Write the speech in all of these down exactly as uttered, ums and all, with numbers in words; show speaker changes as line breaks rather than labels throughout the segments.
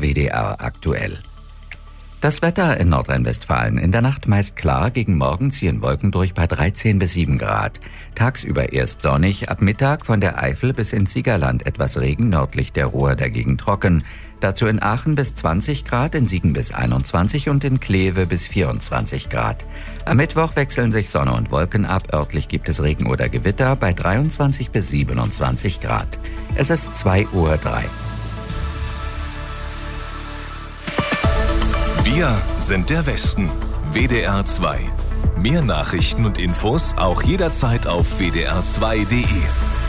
W D R aktuell. Das Wetter in Nordrhein-Westfalen. In der Nacht meist klar, gegen Morgen ziehen Wolken durch bei dreizehn bis sieben Grad. Tagsüber erst sonnig, ab Mittag von der Eifel bis ins Siegerland etwas Regen, nördlich der Ruhr dagegen trocken. Dazu in Aachen bis zwanzig Grad, in Siegen bis einundzwanzig und in Kleve bis vierundzwanzig Grad. Am Mittwoch wechseln sich Sonne und Wolken ab, örtlich gibt es Regen oder Gewitter bei dreiundzwanzig bis siebenundzwanzig Grad. Es ist zwei Uhr drei.
Wir sind der Westen. W D R zwei. Mehr Nachrichten und Infos auch jederzeit auf w d r zwei punkt d e.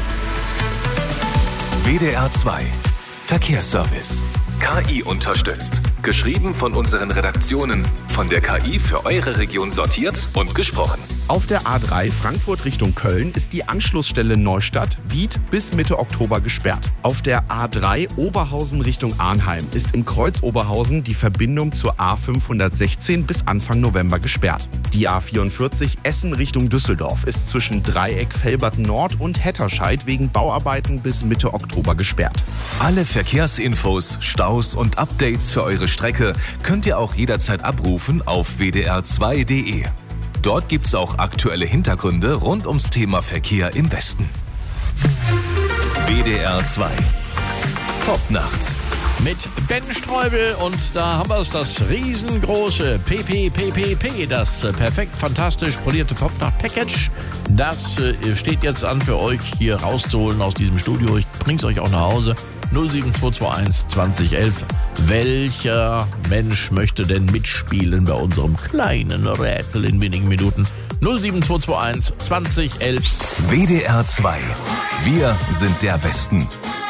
W D R zwei. Verkehrsservice. K I unterstützt. Geschrieben von unseren Redaktionen. Von der K I für eure Region sortiert und gesprochen.
Auf der A drei Frankfurt Richtung Köln ist die Anschlussstelle Neustadt-Wied bis Mitte Oktober gesperrt. Auf der A drei Oberhausen Richtung Arnheim ist im Kreuz Oberhausen die Verbindung zur A fünfhundertsechzehn bis Anfang November gesperrt. Die A vierundvierzig Essen Richtung Düsseldorf ist zwischen Dreieck Velbert Nord und Hetterscheid wegen Bauarbeiten bis Mitte Oktober gesperrt.
Alle Verkehrsinfos, Staus und Updates für eure Strecke könnt ihr auch jederzeit abrufen auf w d r zwei punkt d e. Dort gibt's auch aktuelle Hintergründe rund ums Thema Verkehr im Westen. W D R zwei. Popnacht.
Mit Ben Streubel und da haben wir es, das riesengroße P P P P P, das perfekt fantastisch polierte Popnacht-Package. Das äh, steht jetzt an für euch hier rauszuholen aus diesem Studio. Ich bring's euch auch nach Hause. null sieben zwei zwei eins zwanzig elf. Welcher Mensch möchte denn mitspielen bei unserem kleinen Rätsel in wenigen Minuten? null sieben zwei zwei eins zwanzig elf.
W D R zwei. Wir sind der Westen.